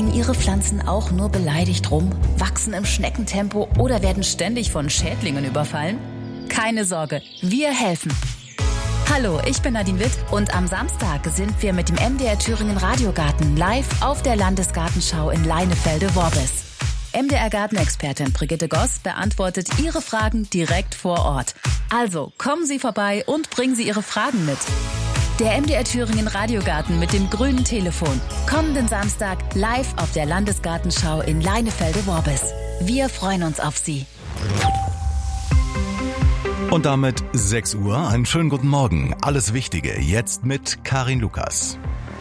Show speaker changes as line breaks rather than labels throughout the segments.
hängen Ihre Pflanzen auch nur beleidigt rum, wachsen im Schneckentempo oder werden ständig von Schädlingen überfallen? Keine Sorge, wir helfen. Hallo, ich bin Nadine Witt und am Samstag sind wir mit dem MDR Thüringen Radiogarten live auf der Landesgartenschau in Leinefelde-Worbis. MDR-Gartenexpertin Brigitte Goss beantwortet Ihre Fragen direkt vor Ort. Also kommen Sie vorbei und bringen Sie Ihre Fragen mit. Der MDR Thüringen Radiogarten mit dem grünen Telefon. Kommenden Samstag live auf der Landesgartenschau in Leinefelde-Worbis. Wir freuen uns auf Sie.
Und damit 6 Uhr. Einen schönen guten Morgen. Alles Wichtige jetzt mit Karin Lukas.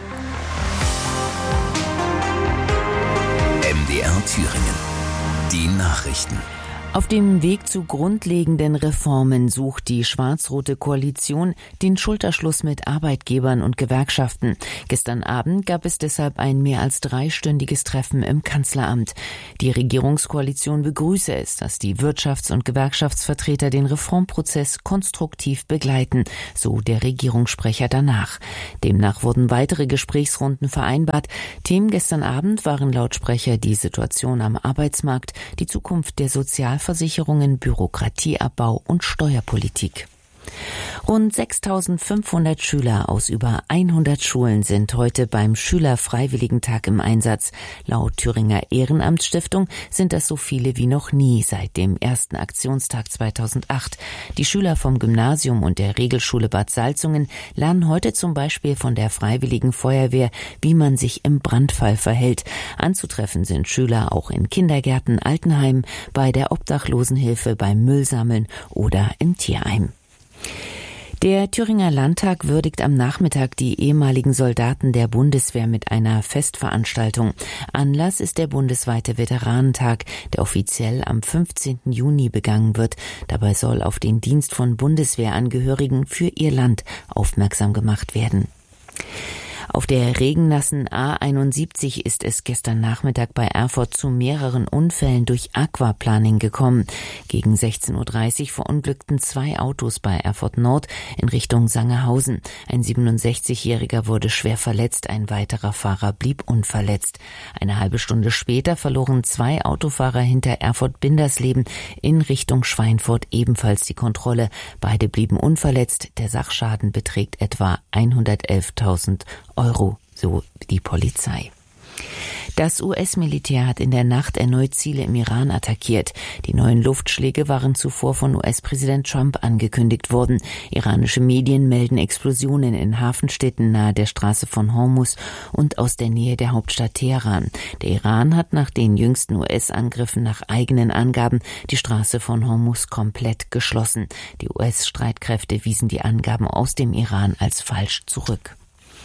MDR Thüringen. Die Nachrichten.
Auf dem Weg zu grundlegenden Reformen sucht die schwarz-rote Koalition den Schulterschluss mit Arbeitgebern und Gewerkschaften. Gestern Abend gab es deshalb ein mehr als 3-stündiges Treffen im Kanzleramt. Die Regierungskoalition begrüße es, dass die Wirtschafts- und Gewerkschaftsvertreter den Reformprozess konstruktiv begleiten, so der Regierungssprecher danach. Demnach wurden weitere Gesprächsrunden vereinbart. Themen gestern Abend waren laut Sprecher die Situation am Arbeitsmarkt, die Zukunft der Sozialversicherungen, Bürokratieabbau und Steuerpolitik. Rund 6.500 Schüler aus über 100 Schulen sind heute beim Schülerfreiwilligentag im Einsatz. Laut Thüringer Ehrenamtsstiftung sind das so viele wie noch nie seit dem ersten Aktionstag 2008. Die Schüler vom Gymnasium und der Regelschule Bad Salzungen lernen heute zum Beispiel von der Freiwilligen Feuerwehr, wie man sich im Brandfall verhält. Anzutreffen sind Schüler auch in Kindergärten, Altenheimen, bei der Obdachlosenhilfe, beim Müllsammeln oder im Tierheim. Der Thüringer Landtag würdigt am Nachmittag die ehemaligen Soldaten der Bundeswehr mit einer Festveranstaltung. Anlass ist der bundesweite Veteranentag, der offiziell am 15. Juni begangen wird. Dabei soll auf den Dienst von Bundeswehrangehörigen für ihr Land aufmerksam gemacht werden. Auf der regennassen A71 ist es gestern Nachmittag bei Erfurt zu mehreren Unfällen durch Aquaplaning gekommen. Gegen 16.30 Uhr verunglückten 2 Autos bei Erfurt Nord in Richtung Sangerhausen. Ein 67-Jähriger wurde schwer verletzt, ein weiterer Fahrer blieb unverletzt. Eine halbe Stunde später verloren 2 Autofahrer hinter Erfurt-Binders das Leben in Richtung Schweinfurt ebenfalls die Kontrolle. Beide blieben unverletzt. Der Sachschaden beträgt etwa 111.000 Euro, so die Polizei. Das US-Militär hat in der Nacht erneut Ziele im Iran attackiert. Die neuen Luftschläge waren zuvor von US-Präsident Trump angekündigt worden. Iranische Medien melden Explosionen in Hafenstädten nahe der Straße von Hormuz und aus der Nähe der Hauptstadt Teheran. Der Iran hat nach den jüngsten US-Angriffen nach eigenen Angaben die Straße von Hormuz komplett geschlossen. Die US-Streitkräfte wiesen die Angaben aus dem Iran als falsch zurück.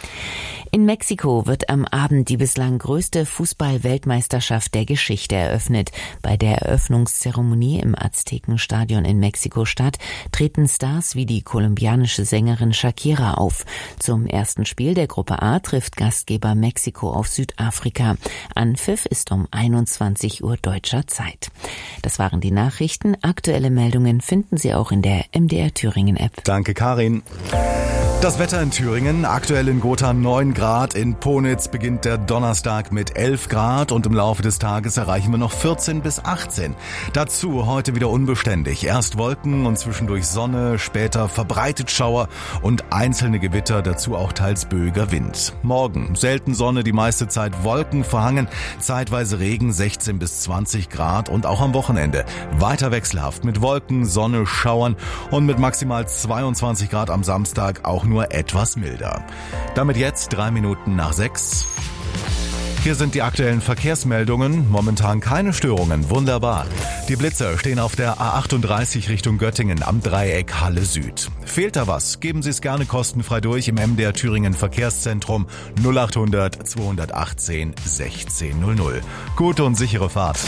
In Mexiko wird am Abend die bislang größte Fußball-Weltmeisterschaft der Geschichte eröffnet. Bei der Eröffnungszeremonie im Aztekenstadion in Mexiko-Stadt treten Stars wie die kolumbianische Sängerin Shakira auf. Zum ersten Spiel der Gruppe A trifft Gastgeber Mexiko auf Südafrika. Anpfiff ist um 21 Uhr deutscher Zeit. Das waren die Nachrichten. Aktuelle Meldungen finden Sie auch in der MDR Thüringen App.
Danke, Karin. Das Wetter in Thüringen, aktuell in Gotha 9 Grad, in Ponitz beginnt der Donnerstag mit 11 Grad und im Laufe des Tages erreichen wir noch 14 bis 18. Dazu heute wieder unbeständig. Erst Wolken und zwischendurch Sonne, später verbreitet Schauer und einzelne Gewitter, dazu auch teils böiger Wind. Morgen selten Sonne, die meiste Zeit Wolken verhangen, zeitweise Regen 16 bis 20 Grad und auch am Wochenende weiter wechselhaft mit Wolken, Sonne, Schauern und mit maximal 22 Grad am Samstag auch nur etwas milder. Damit jetzt 3 Minuten nach 6. Hier sind die aktuellen Verkehrsmeldungen. Momentan keine Störungen. Wunderbar. Die Blitzer stehen auf der A38 Richtung Göttingen am Dreieck Halle Süd. Fehlt da was? Geben Sie es gerne kostenfrei durch im MDR Thüringen Verkehrszentrum 0800 218 1600. Gute und sichere Fahrt.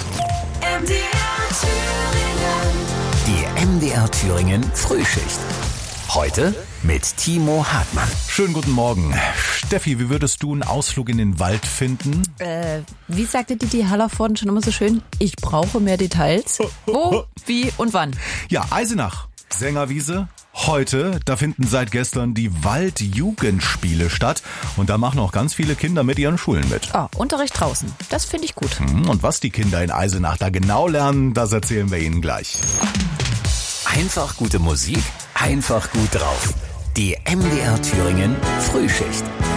MDR Thüringen. Die MDR Thüringen Frühschicht. Heute mit Timo Hartmann.
Schönen guten Morgen. Steffi, wie würdest du einen Ausflug in den Wald finden?
Wie sagte Didi Hallervorden schon immer so schön? Ich brauche mehr Details. Wo, wie und wann?
Ja, Eisenach, Sängerwiese, Heute, da finden seit gestern die Waldjugendspiele statt und da machen auch ganz viele Kinder mit ihren Schulen mit.
Oh, Unterricht draußen. Das finde ich gut.
Und was die Kinder in Eisenach da genau lernen, das erzählen wir Ihnen gleich.
Einfach gute Musik, einfach gut drauf. Die MDR Thüringen Frühschicht.